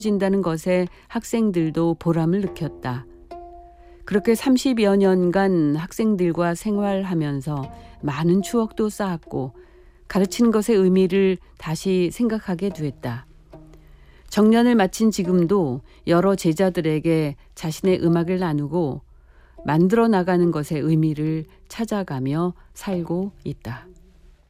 진다는 것에 학생들도 보람을 느꼈다. 그렇게 30여 년간 학생들과 생활하면서 많은 추억도 쌓았고 가르치는 것의 의미를 다시 생각하게 됐다. 정년을 마친 지금도 여러 제자들에게 자신의 음악을 나누고 만들어 나가는 것의 의미를 찾아가며 살고 있다.